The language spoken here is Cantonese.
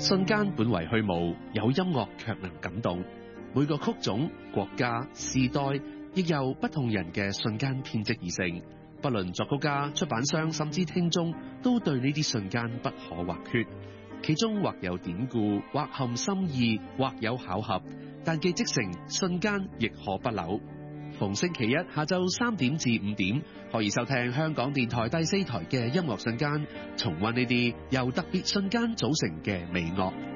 瞬間本為虛無，有音樂卻能感動。每個曲種、國家、時代，亦由不同人嘅瞬間編織而成。不論作曲家、出版商，甚至聽眾，都對呢啲瞬間不可或缺。其中或有典故，或含心意，或有巧合，但記即成瞬間亦可不朽。逢星期一下晝3點至5點，可以收聽香港電台第4台嘅音樂瞬間，重溫呢啲由特別瞬間組成嘅美樂。